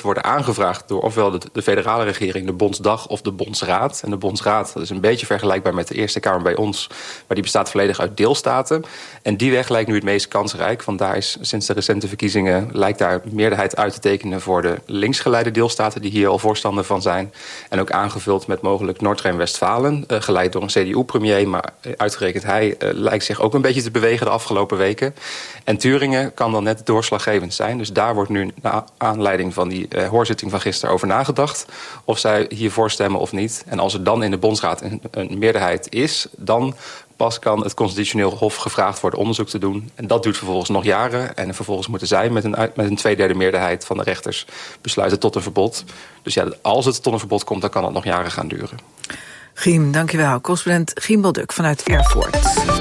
worden aangevraagd door ofwel de federale regering, de Bondsdag of de Bondsraad. En de Bondsraad, dat is een beetje vergelijkbaar met de Eerste Kamer bij ons, maar die bestaat volledig uit deelstaten. En die weg lijkt nu het meest kansrijk, want daar is sinds de recente verkiezingen lijkt daar meerderheid uit te tekenen voor de linksgeleide deelstaten die hier al voorstander van zijn. En ook aangevuld met mogelijk Noord-Rijn-Westfalen, geleid door een CDU-premier, maar uitgerekend hij lijkt zich ook een beetje te bewegen de afgelopen weken. En Thüringen kan dan net doorslaggevend zijn. Dus daar wordt nu naar aanleiding van die hoorzitting van gisteren over nagedacht of zij hiervoor stemmen of niet. En als er dan in de Bondsraad een meerderheid is, dan pas kan het Constitutioneel Hof gevraagd worden onderzoek te doen. En dat duurt vervolgens nog jaren. En vervolgens moeten zij met een 2/3 meerderheid van de rechters besluiten tot een verbod. Dus ja, als het tot een verbod komt, dan kan het nog jaren gaan duren. Giem, dankjewel. Correspondent Giem Balduk vanuit Erfurt.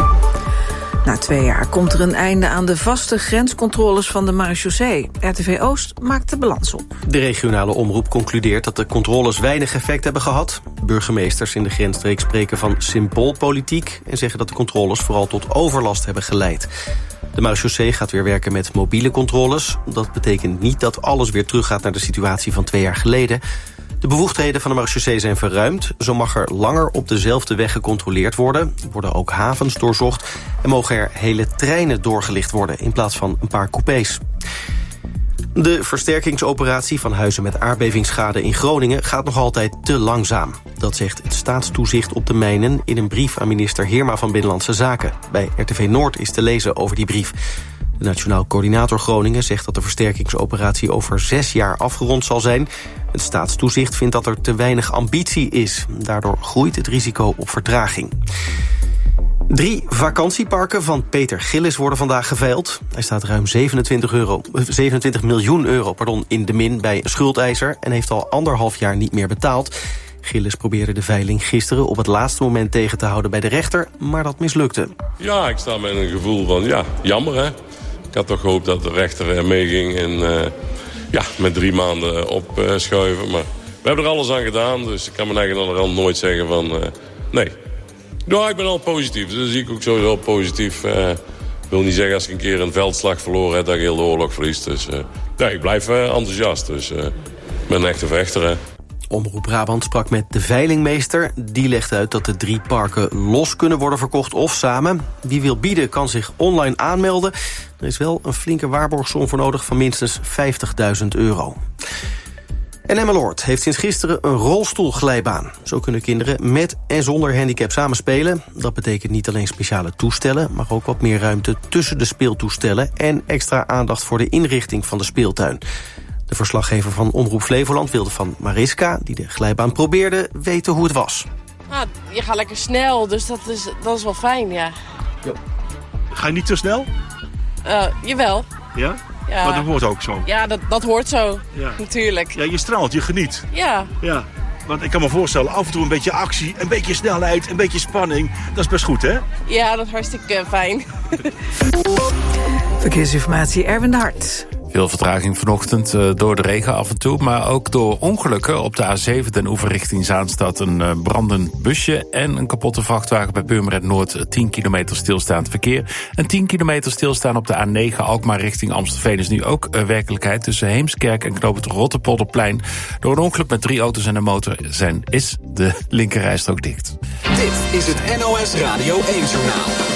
Na 2 jaar komt er een einde aan de vaste grenscontroles van de marechaussee. RTV Oost maakt de balans op. De regionale omroep concludeert dat de controles weinig effect hebben gehad. Burgemeesters in de grensstreek spreken van symboolpolitiek en zeggen dat de controles vooral tot overlast hebben geleid. De marechaussee gaat weer werken met mobiele controles. Dat betekent niet dat alles weer teruggaat naar de situatie van 2 jaar geleden. De bevoegdheden van de marechaussee zijn verruimd. Zo mag er langer op dezelfde weg gecontroleerd worden. Er worden ook havens doorzocht. En mogen er hele treinen doorgelicht worden in plaats van een paar coupés. De versterkingsoperatie van huizen met aardbevingsschade in Groningen gaat nog altijd te langzaam. Dat zegt het staatstoezicht op de mijnen in een brief aan minister Heerma van Binnenlandse Zaken. Bij RTV Noord is te lezen over die brief. De Nationaal Coördinator Groningen zegt dat de versterkingsoperatie over 6 jaar afgerond zal zijn. Het staatstoezicht vindt dat er te weinig ambitie is. Daardoor groeit het risico op vertraging. 3 vakantieparken van Peter Gillis worden vandaag geveild. Hij staat ruim 27 miljoen euro in de min bij een schuldeiser en heeft al 1,5 jaar niet meer betaald. Gillis probeerde de veiling gisteren op het laatste moment tegen te houden bij de rechter, maar dat mislukte. Ja, ik sta met een gevoel van, jammer hè. Ik had toch gehoopt dat de rechter meeging en met 3 maanden opschuiven. Maar we hebben er alles aan gedaan, dus ik kan me eigenlijk nooit zeggen van nee. Ja, ik ben al positief, dus dat zie ik ook sowieso positief. Ik wil niet zeggen als ik een keer een veldslag verloren heb dat ik heel de oorlog verlies. Dus ik blijf enthousiast, dus ik ben een echte vechter hè. Omroep Brabant sprak met de veilingmeester. Die legt uit dat de 3 parken los kunnen worden verkocht of samen. Wie wil bieden kan zich online aanmelden. Er is wel een flinke waarborgsom voor nodig van minstens €50.000. En Emmeloord heeft sinds gisteren een rolstoelglijbaan. Zo kunnen kinderen met en zonder handicap samen spelen. Dat betekent niet alleen speciale toestellen, maar ook wat meer ruimte tussen de speeltoestellen en extra aandacht voor de inrichting van de speeltuin. De verslaggever van Omroep Flevoland wilde van Mariska, die de glijbaan probeerde, weten hoe het was. Nou, je gaat lekker snel, dus dat is wel fijn, ja. Ga je niet te snel? Jawel. Ja? Ja. Maar dat hoort ook zo. Ja, dat hoort zo, natuurlijk. Ja, je straalt, je geniet. Ja. Want ik kan me voorstellen, af en toe een beetje actie, een beetje snelheid, een beetje spanning. Dat is best goed, hè? Ja, dat is hartstikke fijn. Verkeersinformatie, Erwin de Hart. Veel vertraging vanochtend door de regen af en toe, maar ook door ongelukken. Op de A7 Den Oever richting Zaanstad een brandend busje en een kapotte vrachtwagen bij Purmerend Noord. 10 kilometer stilstaand verkeer. En 10 kilometer stilstaan op de A9 Alkmaar richting Amstelveen is nu ook werkelijkheid. Tussen Heemskerk en knoop het Rotterpolderplein. Door een ongeluk met 3 auto's en een motor is de linkerrijstrook dicht. Dit is het NOS Radio 1-journaal.